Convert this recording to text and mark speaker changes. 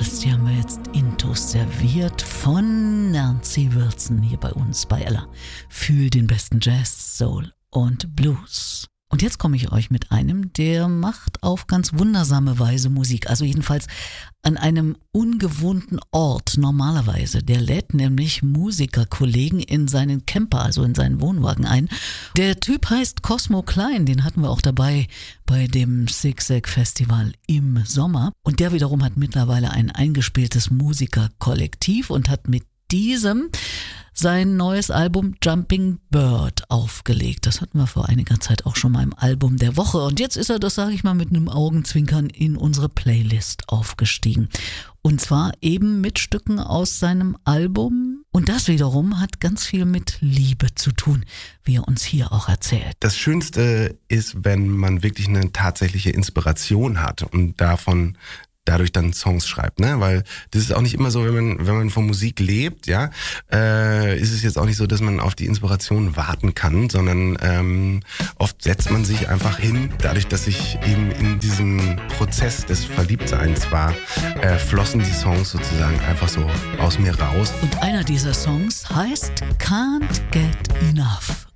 Speaker 1: Beatles, die haben wir jetzt intus serviert von Nancy Wilson hier bei uns bei Ella. Für den besten Jazz, Soul und Blues. Und jetzt komme ich euch mit einem, der macht auf ganz wundersame Weise Musik. Also jedenfalls an einem ungewohnten Ort normalerweise. Der lädt nämlich Musikerkollegen in seinen Camper, also in seinen Wohnwagen ein. Der Typ heißt Cosmo Klein, den hatten wir auch dabei bei dem Zigzag Festival im Sommer. Und der wiederum hat mittlerweile ein eingespieltes Musikerkollektiv und hat mit diesem sein neues Album Jumping Bird aufgelegt. Das hatten wir vor einiger Zeit auch schon mal im Album der Woche. Und jetzt ist er, das sage ich mal mit einem Augenzwinkern, in unsere Playlist aufgestiegen. Und zwar eben mit Stücken aus seinem Album. Und das wiederum hat ganz viel mit Liebe zu tun, wie er uns hier auch erzählt.
Speaker 2: Das Schönste ist, wenn man wirklich eine tatsächliche Inspiration hat und dadurch dann Songs schreibt, ne? Weil das ist auch nicht immer so, wenn man von Musik lebt, ja, ist es jetzt auch nicht so, dass man auf die Inspiration warten kann, sondern oft setzt man sich einfach hin, dadurch, dass ich eben in diesem Prozess des Verliebtseins war, flossen die Songs sozusagen einfach so aus mir raus.
Speaker 1: Und einer dieser Songs heißt Can't Get Enough.